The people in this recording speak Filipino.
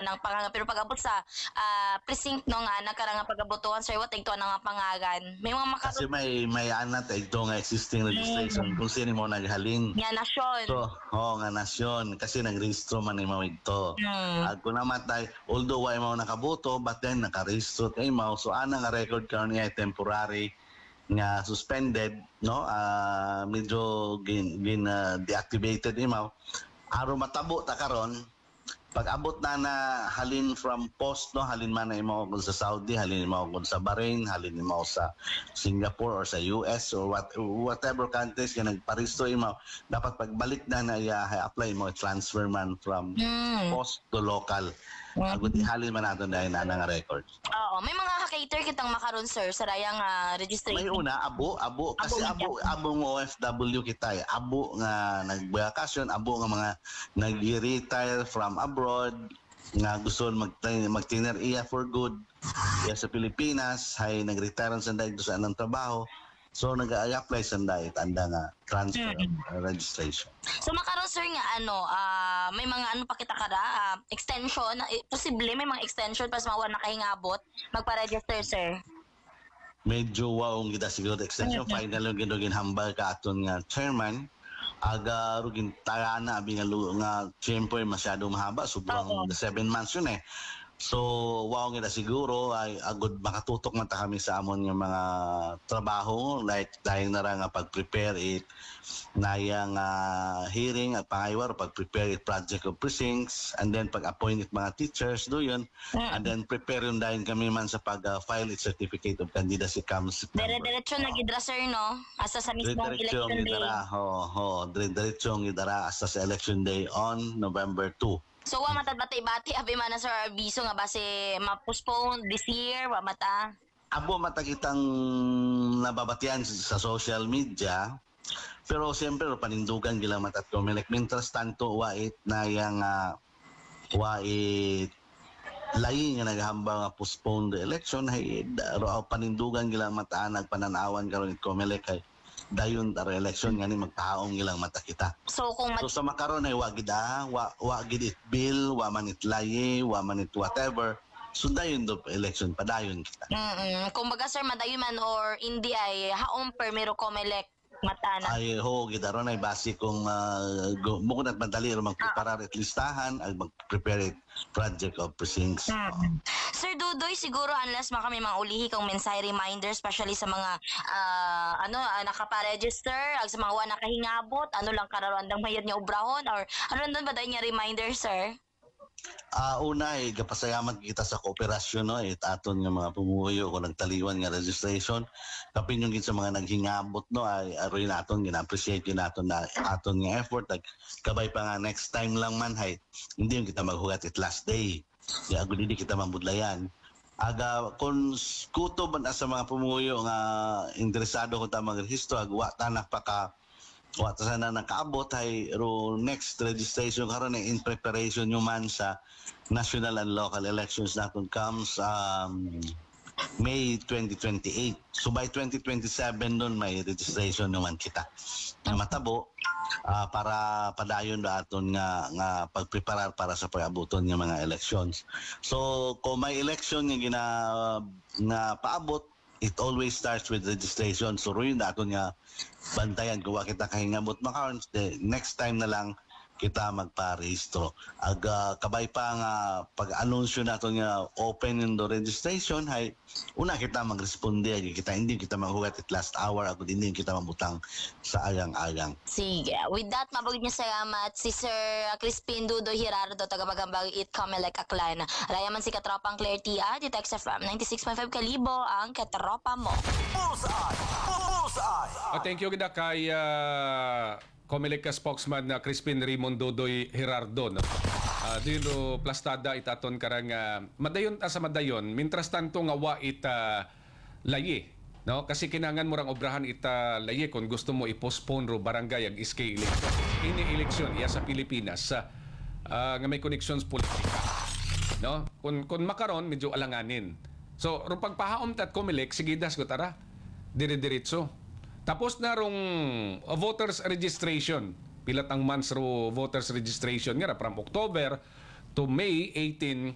ng pangalan. Pero pag-abot sa precinct no nga nagkarang nga pag-abotuhan sir what tigtuan nga pangalan. May mga Kasi makaroon may anat ito nga existing registration kung sino mo naghalin. nga nasyon. So, nga nasyon kasi nagrehistro man imo ito. At kung namatay, although wa imo nakaboto, but then nakarehistro kay imo. So ana nga record karon niya ay temporary nga suspended, no? Medyo deactivated imo. Aron matabo ta karon pag abot na halin from post, no, halin man na imo kung sa Saudi, halin mo kung sa Bahrain, halin mo sa Singapore or sa US or whatever countries nga nagparisto imo, dapat pagbalik na apply mo transfer man from post to local. Agud ihalin man nato dahil na nga record. Oo, may mga cater kitang makaroon sir sa rayang registration. May una abo kasi abo ng OFW kita eh. Abo nga nagbakasyon, abo nga mga nag-retire from abroad nga gusto mag-tiner iya for good. Iya sa Pilipinas hay nag-retire sa dahil sa anong trabaho. So nag-apply sa dahil tanda nga transfer registration. So makaroon sir nga may mga pa kita kada extension, posible may mga extension pas mawa nakahingabot magpa-register sir. Medyo waong kita siguro extension final yung ginugin hambal ka aton nga chairman aga rugin tayana abi nga tiyempo masyado mahaba sobrang 7 months yun eh. So wow nga siguro ay agud makatutok man ta kami sa amon nga mga trabaho like dahil na nga pag-prepare it nayang hearing at pangayawar pag-prepare it project of precincts and then pag-appoint it mga teachers do yun and then prepare yun dahil kami man sa pag-file it certificate of candidacy comes Dire-diretso na gidra sir no asa sa mismong election day. Dire-diretso gidara hasta sa election day on November 2. So wa mata bati-bati abi man na sir abiso nga base ma-postpone this year wa mata. Abo matakitang nababatian sa social media pero siyempre panindugan gila matat ko mientras tanto wait na yang wait lain nga naghambal nga postpone the election hay panindugan gila mataan nagpananawan karon it Comelec kay dayon tara election nga ni magpahaong ilang mata kita. So kung So sa makaron ay wa gid it bill, wa man it laye, wa man it whatever. So dayon do election padayon kita. Kung baga sir madayon man or hindi ay haom permero Comelec matana. Ay gid aron ay base kung bukod at madali ro magpreparar at listahan ag mag-prepare it project of precincts. Sir Dudoy, siguro unless kami mga ulihi kang mensahe reminder especially sa mga nakapa-register ag sa mga wa nakahingabot ano lang kararon andang mayad niya obrahon or ano doon ba dayon niya reminder sir? Una ay kapasayaman kita sa kooperasyon no aton nga mga pumuyo ko nagtaliwan nga registration kapin yung sa mga naghingabot no ay aroy naton gina-appreciate naton na aton nga effort kabay pa nga next time lang man hay hindi yung kita maghugat it last day ya agud hindi kita mambudlayan aga kung kutob man sa mga pumuyo nga interesado ko ta magrehistro agwa tanak pa ka wata sana nakaabot ay next registration karon in preparation yung man sa national and local elections natin comes May 2028. So by 2027 nun may registration naman kita na matabo para padayon daton nga pagpreparar para sa pag-abuton ng mga elections. So kung may election nga paabot it always starts with registration. So ruin daton nga bantayan kung kita kahingabot makaron next time na lang kita magpa-rehistro. Kabay pa nga pag-anunsyo nato nga open yung registration hay una kita magresponde kita hindi kita maghugat at last hour agud hindi kita mabutang sa agang-agang. Sige. With that, mabagod niyo salamat si Sir Crispin Dudoy Hirardo, tagapagambag It Comelec Aklan. Rayaman si Katropang Claire Tia, di Text FM 96.5 Kalibo, ang katropa mo. Thank you kita kay Comelec ka spokesman na Crispin Raymond Dudoy Hirardo. No? Dito plastada itaton karang madayon sa madayon mintras tanto nga wa layi. No? Kasi kinangan mo rang obrahan layi kung gusto mo i-postpone ro barangay ag iskay election. Ini election iya sa Pilipinas nga may connections politika. No? Kung makaron medyo alanganin. So ro pagpahaom tat Comelec sige das ko tara. Dire-diretso. Tapos na rong voters registration. Pilat ang months ro voters registration nga from October to May 18